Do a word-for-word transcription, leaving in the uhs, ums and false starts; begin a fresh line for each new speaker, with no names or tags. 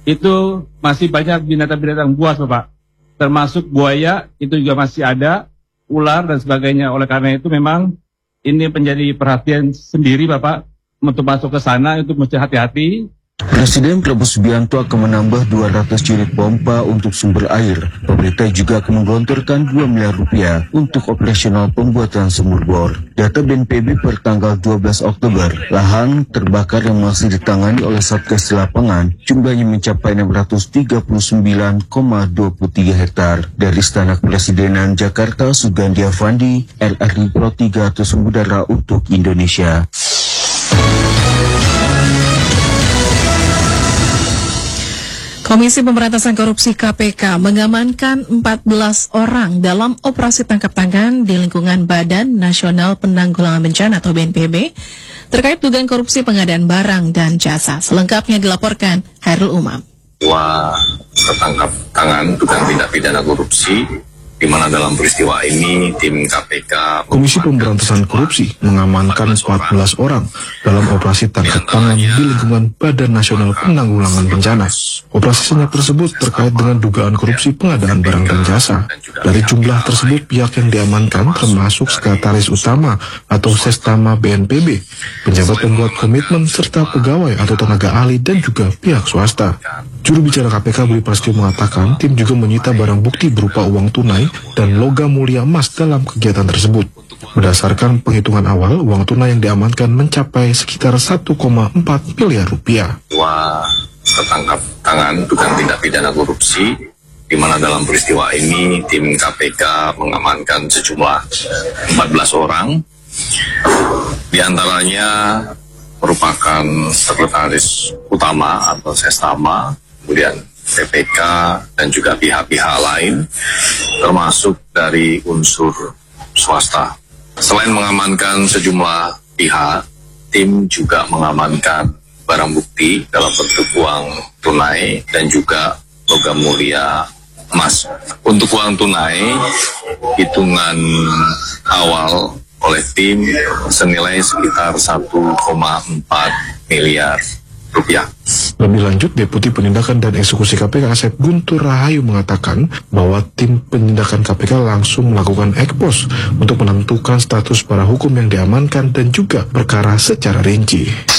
itu masih banyak binatang-binatang buas, Bapak. Termasuk buaya, itu juga masih ada, ular dan sebagainya. Oleh karena itu memang ini menjadi perhatian sendiri, Bapak, untuk masuk ke sana itu mesti hati-hati.
Presiden Prabowo Subianto akan menambah dua ratus unit pompa untuk sumber air. Pemerintah juga akan menggelontorkan dua miliar rupiah untuk operasional pembuatan sumur bor. Data B N P B per tanggal dua belas Oktober, lahan terbakar yang masih ditangani oleh Satgas di lapangan jumlahnya mencapai enam ratus tiga puluh sembilan koma dua puluh tiga hektar. Dari Istana Kepresidenan Jakarta, Sugandi Avandi, R R I Pro tiga atau Udara untuk Indonesia.
Komisi Pemberantasan Korupsi K P K mengamankan empat belas orang dalam operasi tangkap tangan di lingkungan Badan Nasional Penanggulangan Bencana atau B N P B terkait dugaan korupsi pengadaan barang dan jasa. Selengkapnya dilaporkan Hairul Umam.
Dua tertangkap tangan dugaan tindak pidana korupsi, di mana dalam peristiwa ini tim K P K
Komisi Pemberantasan Korupsi mengamankan empat belas orang dalam operasi tangkap tangan di lingkungan Badan Nasional Penanggulangan Bencana. Operasi senyap tersebut terkait dengan dugaan korupsi pengadaan barang dan jasa. Dari jumlah tersebut, pihak yang diamankan termasuk Sekretaris Utama atau Sestama B N P B, penjabat pembuat komitmen, serta pegawai atau tenaga ahli dan juga pihak swasta. Juru bicara K P K Budi Prasetyo mengatakan tim juga menyita barang bukti berupa uang tunai dan logam mulia emas dalam kegiatan tersebut. Berdasarkan penghitungan awal, uang tunai yang diamankan mencapai sekitar satu koma empat miliar rupiah.
Dua tertangkap tangan dugaan tindak pidana korupsi, di mana dalam peristiwa ini tim K P K mengamankan sejumlah empat belas orang, di antaranya merupakan Sekretaris Utama atau Sestama, kemudian P P K dan juga pihak-pihak lain, termasuk dari unsur swasta. Selain mengamankan sejumlah pihak, tim juga mengamankan barang bukti dalam bentuk uang tunai dan juga logam mulia emas. Untuk uang tunai, hitungan awal oleh tim senilai sekitar satu koma empat miliar rupiah.
Lebih lanjut, Deputi Penindakan dan Eksekusi K P K Asep Guntur Rahayu mengatakan bahwa tim penindakan K P K langsung melakukan ekpos untuk menentukan status para hukum yang diamankan dan juga perkara secara rinci.